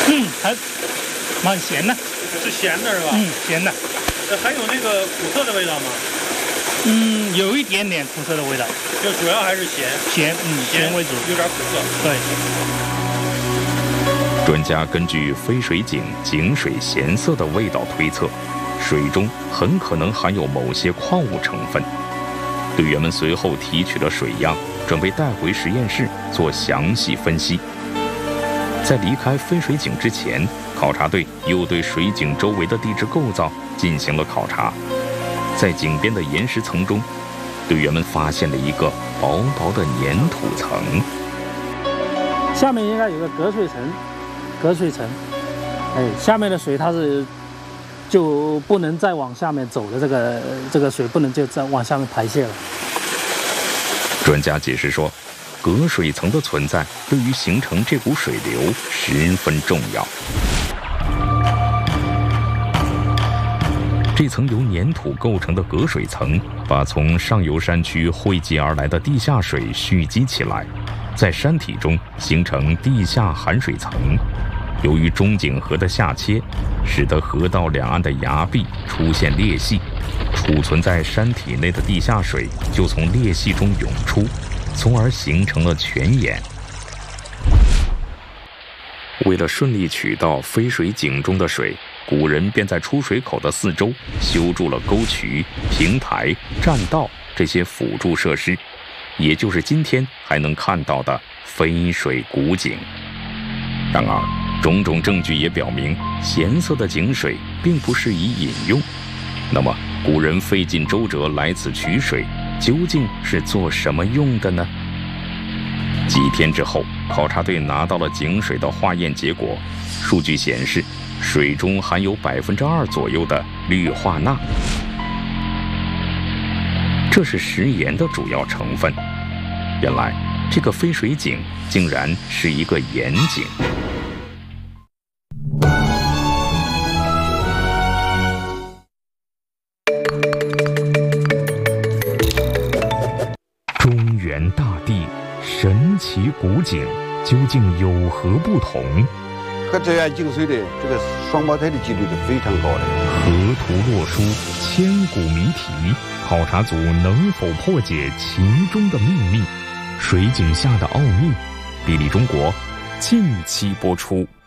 还蛮咸的。 是咸的是吧？ 咸的。 还有那个苦涩的味道吗？ 有一点点苦涩的味道， 就主要还是咸。 咸为主， 有点苦涩。 对。 专家根据飞水井井水咸涩的味道推测，水中很可能含有某些矿物成分。队员们随后提取了水样，准备带回实验室做详细分析。在离开飞水井之前，考察队又对水井周围的地质构造进行了考察。在井边的岩石层中，队员们发现了一个薄薄的粘土层， 下面应该有个隔水层，下面的水它是就不能再往下面走的，这个水不能就再往下面排泄了。 专家解释说，隔水层的存在对于形成这股水流十分重要。这层由粘土构成的隔水层，把从上游山区汇集而来的地下水蓄积起来，在山体中形成地下含水层。由于中井河的下切，使得河道两岸的崖壁出现裂隙，储存在山体内的地下水就从裂隙中涌出，从而形成了泉眼。为了顺利取到飞水井中的水，古人便在出水口的四周修筑了沟渠、平台、栈道这些辅助设施，也就是今天还能看到的飞水古井。然而，种种证据也表明，咸涩的井水并不适宜饮用。那么，古人费尽周折来此取水，究竟是做什么用的呢？几天之后，考察队拿到了井水的化验结果，数据显示，水中含有2%左右的氯化钠，这是食盐的主要成分。原来，这个飞水井竟然是一个盐井。中原大地，神奇古井究竟有何不同？ 和这源井水的这个双胞胎的几率是非常高的。 河图洛书，千古谜题，考察组能否破解其中的秘密？水井下的奥秘，地理中国近期播出。